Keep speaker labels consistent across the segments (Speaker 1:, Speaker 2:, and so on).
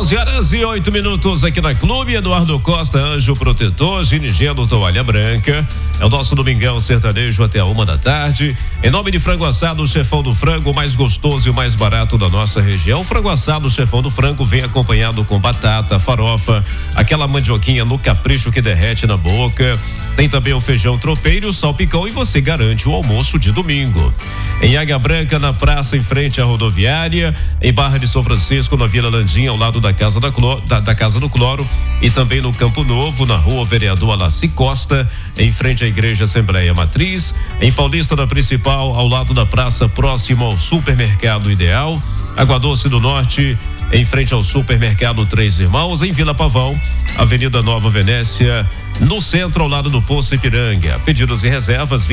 Speaker 1: 11h08 aqui na Clube. Eduardo Costa, Anjo Protetor, Ginigeno, Toalha Branca. É o nosso Domingão Sertanejo até a 1h da tarde. Em nome de Frango Assado, o Chefão do Frango, o mais gostoso e o mais barato da nossa região. O Frango Assado, o Chefão do Frango, vem acompanhado com batata, farofa, aquela mandioquinha no capricho que derrete na boca. Tem também o feijão tropeiro, o salpicão, e você garante o almoço de domingo. Em Águia Branca, na praça, em frente à rodoviária. Em Barra de São Francisco, na Vila Landinha, ao lado da Casa da Casa do Cloro. E também no Campo Novo, na Rua Vereador Alaci Costa, em frente à Igreja Assembleia Matriz. Em Paulista, na Principal, ao lado da praça, próximo ao Supermercado Ideal. Água Doce do Norte, em frente ao Supermercado Três Irmãos. Em Vila Pavão, Avenida Nova Venécia, no centro, ao lado do Poço Ipiranga. Pedidos e reservas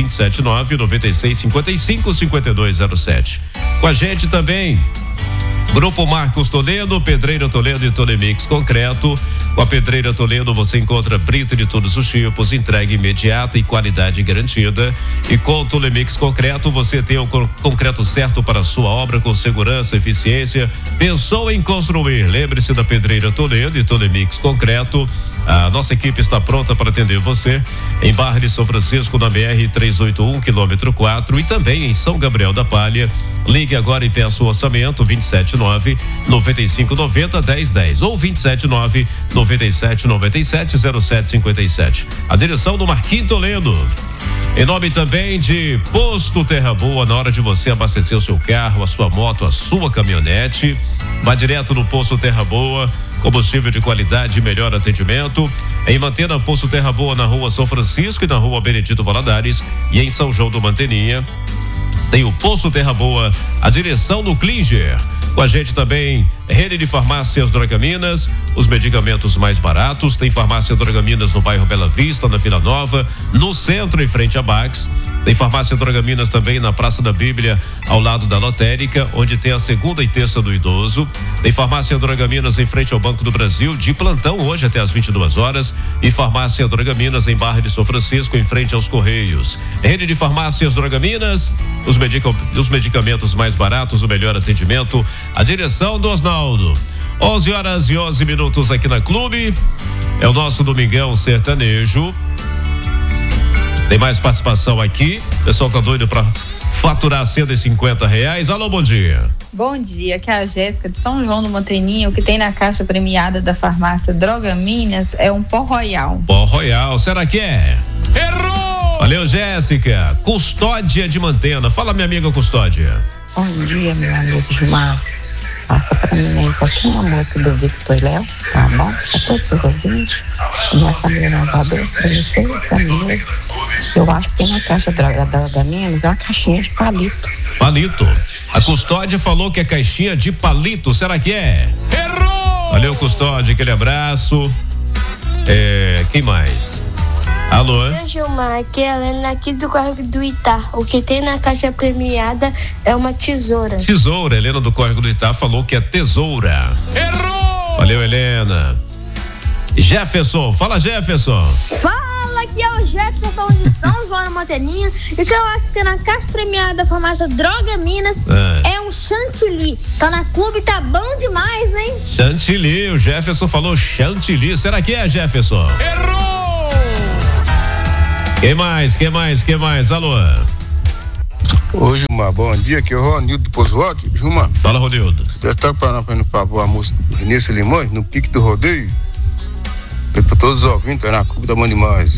Speaker 1: 279-9655-5207. Com a gente também Grupo Marcos Toledo, Pedreira Toledo e Tolemix Concreto. Com a Pedreira Toledo você encontra brita de todos os tipos, entrega imediata e qualidade garantida. E com o Tolemix Concreto você tem o concreto certo para a sua obra, com segurança, eficiência. Pensou em construir? Lembre-se da Pedreira Toledo e Tolemix Concreto. A nossa equipe está pronta para atender você em Barra de São Francisco, na BR 381, quilômetro 4, e também em São Gabriel da Palha. Ligue agora e peça o orçamento 279-9590-1010 ou 279-9797-0757. A direção do Marquinhos Toledo. Em nome também de Posto Terra Boa, na hora de você abastecer o seu carro, a sua moto, a sua caminhonete, vá direto no Posto Terra Boa. Combustível de qualidade e melhor atendimento. Em Mantena, Posto Terra Boa, na Rua São Francisco e na Rua Benedito Valadares. E em São João do Manteninha tem o Posto Terra Boa, a direção do Klinger. Com a gente também, Rede de Farmácias Drogaminas, os medicamentos mais baratos. Tem Farmácia Drogaminas no bairro Bela Vista, na Vila Nova, no centro, em frente a Bax. Tem Farmácia Drogaminas também na Praça da Bíblia, ao lado da lotérica, onde tem a segunda e terça do idoso. Tem Farmácia Drogaminas em frente ao Banco do Brasil, de plantão hoje até às 22 horas. E Farmácia Drogaminas em Barra de São Francisco, em frente aos Correios. Rede de Farmácias Drogaminas, os medicamentos mais baratos, o melhor atendimento. A direção do Osnaldo. 11h11 aqui na Clube. É o nosso Domingão Sertanejo. Tem mais participação aqui. O pessoal tá doido pra faturar R$150. Alô, bom dia.
Speaker 2: Bom dia, aqui é a Jéssica de São João do Manteninho. O que tem na caixa premiada da farmácia Drogaminas é um pó royal.
Speaker 1: Pó royal, será que é? Errou! Valeu, Jéssica. Custódia de Mantena. Fala, minha amiga Custódia.
Speaker 3: Bom dia, meu amigo Gilmar. Passa pra mim aí um pouquinho a música do Victor Léo, tá bom? Pra todos os seus ouvintes, minha família Novadores, pra você, pra mim mesmo. Eu acho que tem na caixa da Drogaminas, é uma caixinha de palito.
Speaker 1: Palito. A Custódia falou que é caixinha de palito, será que é? Errou! Valeu, Custódia, aquele abraço. Quem mais? Alô?
Speaker 4: Oi, Gilmar, aqui é a Helena aqui do Córrego do Itá. O que tem na caixa premiada é uma tesoura.
Speaker 1: Tesoura, Helena do Córrego do Itá falou que é tesoura. Errou! Valeu, Helena. Jefferson, fala, Jefferson.
Speaker 4: Fala, aqui é o Jefferson de São João do Manteninha. E o que eu acho que tem na caixa premiada da farmácia Drogaminas é um chantilly. Tá na Clube, tá bom demais, hein?
Speaker 1: Chantilly, o Jefferson falou chantilly. Será que é, Jefferson? Errou! Quem mais? Alô?
Speaker 5: Ô, Gilmar, bom dia, aqui é o Ronildo do Poço Alto. Gilmar.
Speaker 1: Fala, Ronildo.
Speaker 5: Você está para nós, por favor, a música Vinícius Limões, no Pique do Rodeio? Para todos os ouvintes, na Clube, tá bom demais.